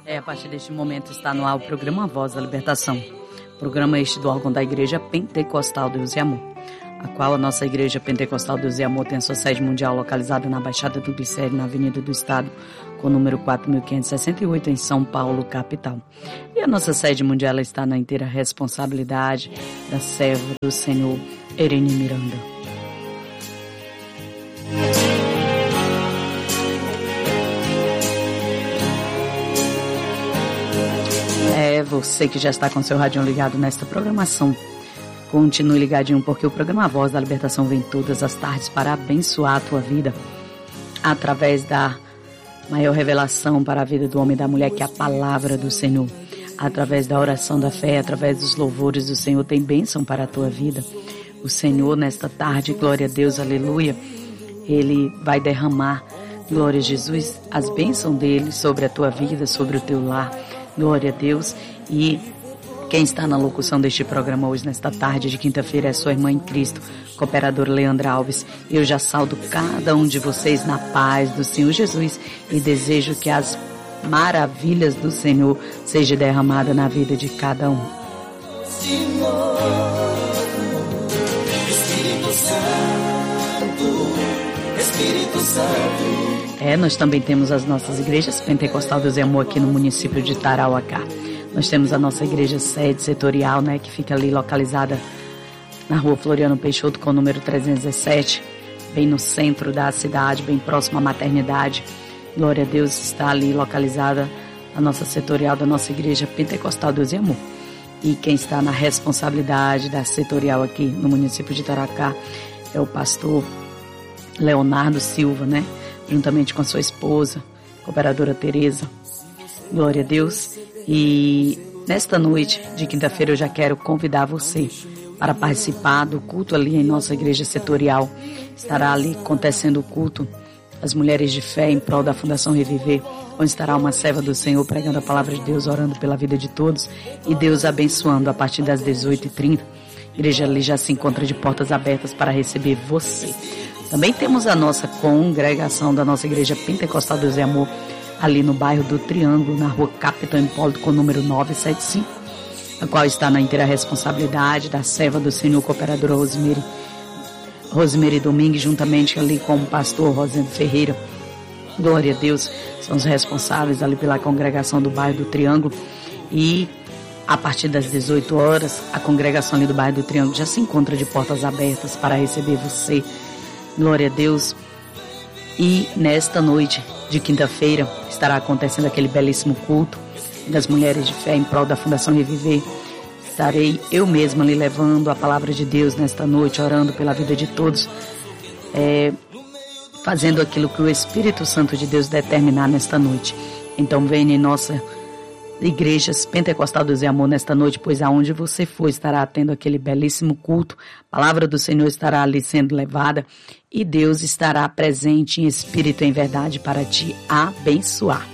A partir deste momento está no ar o programa Voz da Libertação. Programa este do órgão da Igreja Pentecostal Deus e Amor, a qual a nossa Igreja Pentecostal Deus e Amor tem sua sede mundial localizada na Baixada do Glicério, na Avenida do Estado, com o número 4568, em São Paulo, capital. E a nossa sede mundial está na inteira responsabilidade da serva do Senhor, Irene Miranda. Você que já está com seu radinho ligado nesta programação, continue ligadinho, porque o programa Voz da Libertação vem todas as tardes para abençoar a tua vida através da maior revelação para a vida do homem e da mulher, que é a palavra do Senhor. Através da oração da fé, através dos louvores do Senhor, tem bênção para a tua vida. O Senhor, nesta tarde, glória a Deus, aleluia, Ele vai derramar, glória a Jesus, as bênçãos dEle sobre a tua vida, sobre o teu lar, glória a Deus. E quem está na locução deste programa hoje, nesta tarde de quinta-feira, é sua irmã em Cristo, cooperadora Leandra Alves. Eu já saúdo cada um de vocês na paz do Senhor Jesus e desejo que as maravilhas do Senhor sejam derramadas na vida de cada um. Senhor, Espírito Santo, Espírito Santo. Nós também temos as nossas igrejas Pentecostal Deus e Amor aqui no município de Tarauacá. Nós temos a nossa igreja sede setorial, que fica ali localizada na rua Floriano Peixoto, com o número 317, bem no centro da cidade, bem próximo à maternidade. Glória a Deus, está ali localizada a nossa setorial da nossa igreja Pentecostal Deus e Amor. E quem está na responsabilidade da setorial aqui no município de Tarauacá é o pastor Leonardo Silva, juntamente com a sua esposa, cooperadora Tereza. Glória a Deus. E nesta noite de quinta-feira eu já quero convidar você para participar do culto ali em nossa igreja setorial. Estará ali acontecendo o culto As Mulheres de Fé em prol da Fundação Reviver, onde estará uma serva do Senhor pregando a palavra de Deus, orando pela vida de todos e Deus abençoando a partir das 18h30. A igreja ali já se encontra de portas abertas para receber você. Também temos a nossa congregação da nossa igreja Pentecostal Deus e Amor, ali no bairro do Triângulo, na rua Capitão Hipólito, com o número 975, a qual está na inteira responsabilidade da serva do Senhor, cooperadora Rosemary Domingues, juntamente ali com o pastor Rosendo Ferreira. Glória a Deus, são os responsáveis ali pela congregação do bairro do Triângulo. E a partir das 18 horas, a congregação ali do bairro do Triângulo já se encontra de portas abertas para receber você. Glória a Deus. E nesta noite de quinta-feira estará acontecendo aquele belíssimo culto das Mulheres de Fé em prol da Fundação Reviver. Estarei eu mesma ali levando a palavra de Deus nesta noite, orando pela vida de todos, fazendo aquilo que o Espírito Santo de Deus determinar nesta noite. Então venha em nossa igreja Pentecostal Deus e Amor nesta noite, pois aonde você for estará tendo aquele belíssimo culto, a palavra do Senhor estará ali sendo levada e Deus estará presente em espírito e em verdade para te abençoar.